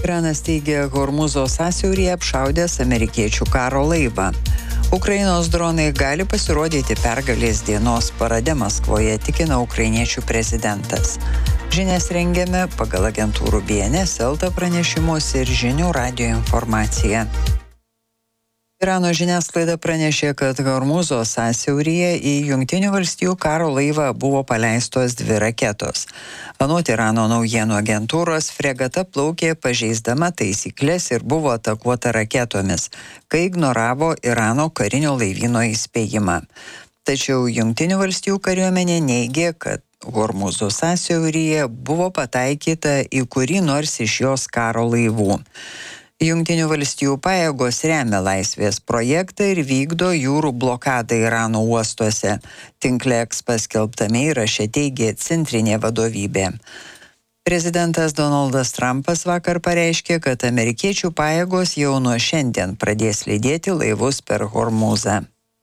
Iranas teigia Hormūzo sąsiauryje apšaudęs amerikiečių karo laivą. Ukrainos dronai gali pasirodyti pergalės dienos parade Maskvoje, tikina ukrainiečių prezidentas. Žinias rengiame pagal agentūrų BNS, Elta pranešimus ir Žinių radijo informaciją. Irano žiniasklaida pranešė, kad Hormūzo sąsiauryje į Jungtinių valstijų karo laivą buvo paleistos 2 raketos. Anot Irano naujienų agentūros, fregata plaukė pažeisdama taisyklės ir buvo atakuota raketomis, kai ignoravo Irano karinio laivyno įspėjimą. Tačiau Jungtinių valstijų kariuomenė neigė, kad Hormūzo sąsiauryje buvo pataikyta į kurį nors iš jos karo laivų. Jungtinių valstijų pajėgos remia laisvės projektą ir vykdo jūrų blokadą Irano uostuose. Tinkle X paskelbtame įraše teigė centrinė vadovybė. Prezidentas Donaldas Trumpas vakar pareiškė, kad amerikiečių pajėgos jau nuo šiandien pradės lydėti laivus per Hormūzą.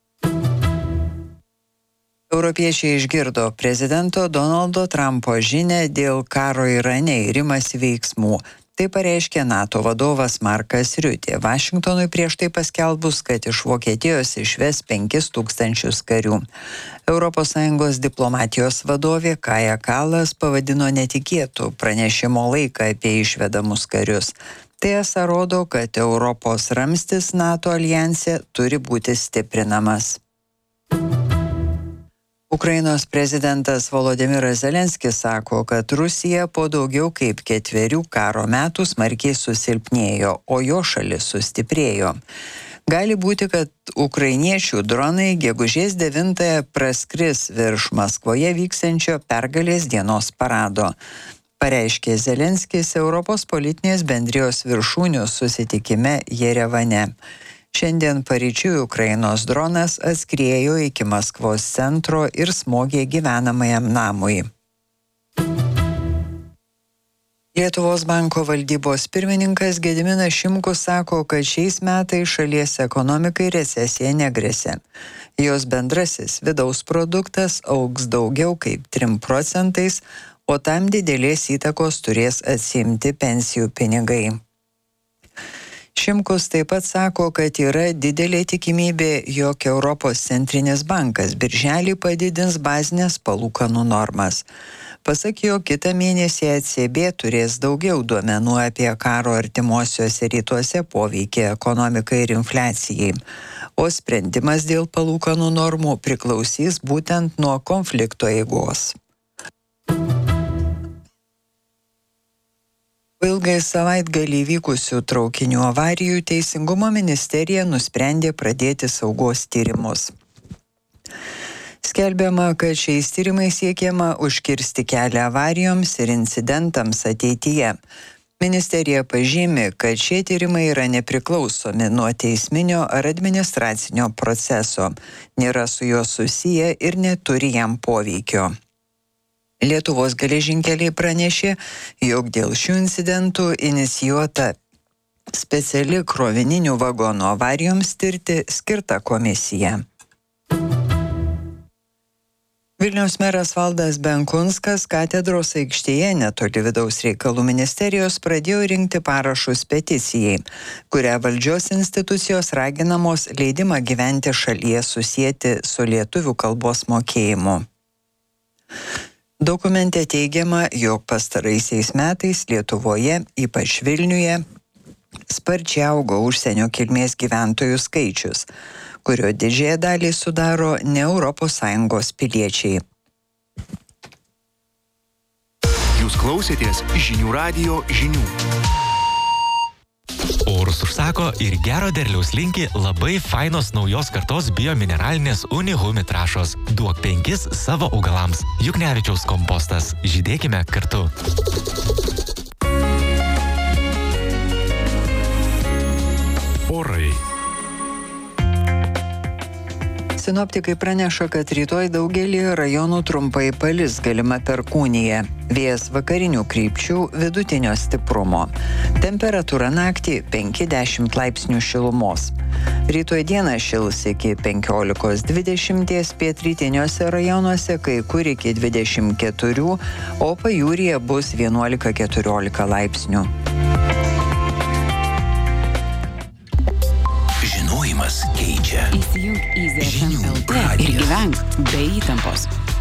Europiečiai išgirdo prezidento Donaldo Trumpo žinią dėl karo Irane ir imasi veiksmų. Tai pareiškė NATO vadovas Markas Riutė, Vašingtonui prieš tai paskelbus, kad iš Vokietijos išves 5000 karių. ES diplomatijos vadovė Kaja Kallas pavadino netikėtų pranešimo laiką apie išvedamus karius. Tai esą rodo, kad Europos ramstis NATO aljanse turi būti stiprinamas. Ukrainos prezidentas Volodymyras Zelenskis sako, kad Rusija po daugiau kaip 4 karo metų smarkiai susilpnėjo, o jo šalis sustiprėjo. Gali būti, kad ukrainiečių dronai gegužės 9-ąją praskris virš Maskvoje vyksiančio pergalės dienos parado. Pareiškė Zelenskis Europos politinės bendrijos viršūnių susitikime Jerevane. Šiandien paryčiui Ukrainos dronas atskriejo iki Maskvos centro ir smogė gyvenamajam namui. Lietuvos banko valdybos pirmininkas Gediminas Šimkus sako, kad šiais metais šalies ekonomikai recesija negresia. Jos bendrasis vidaus produktas augs daugiau kaip 3 procentais, o tam didelės įtakos turės atsiimti pensijų pinigai. Šimkus taip pat sako, kad yra didelė tikimybė, jog Europos centrinis bankas birželį padidins bazinės palūkanų normas. Pasak jo, kitą mėnesį ECB turės daugiau duomenų apie karo artimuosiuose rytuose poveikį ekonomikai ir infliacijai, o sprendimas dėl palūkanų normų priklausys būtent nuo konflikto eigos. Ilgai savaitgalį vykusių traukinių avarijų Teisingumo ministerija nusprendė pradėti saugos tyrimus. Skelbiama, kad šiais tyrimais siekiama užkirsti kelią avarijoms ir incidentams ateityje. Ministerija pažymi, kad šie tyrimai yra nepriklausomi nuo teisminio ar administracinio proceso, nėra su juo susiję ir neturi jam poveikio. Lietuvos geležinkeliai pranešė, jog dėl šių incidentų inicijuota speciali krovininių vagonų avarijoms tirti skirta komisija. Vilniaus meras Valdas Benkunskas katedros aikštėje netoli vidaus reikalų ministerijos pradėjo rinkti parašus peticijai, kurią valdžios institucijos raginamos leidimą gyventi šalyje susieti su lietuvių kalbos mokėjimu. Dokumente teigiama, jog pastaraisiais metais Lietuvoje, ypač Vilniuje, sparčiai augo užsienio kilmės gyventojų skaičius, kurio didžiąją dalį sudaro ne ES piliečiai. Jūs klausėtės Žinių radijo žinių. Orus užsako ir gero derliaus linki labai fainos naujos kartos biomineralinės Unihumi trąšos. Duok 5 savo augalams. Juknevičiaus kompostas. Žydėkime kartu. Orai. Sinoptikai praneša, kad rytoj daugelį rajonų trumpai palis, galima perkūnija. Vėjas vakarinių krypčių vidutinio stiprumo. Temperatūra naktį 5-10 laipsnių šilumos. Rytoj dieną šils iki 15-20, pietrytiniuose rajonuose kai kur iki 24, o pajūryje bus 11-14 laipsnių. Žinojimas keičia. Įsijunk į Žinių ZFM LT ir radijas. gyvenk be įtampos.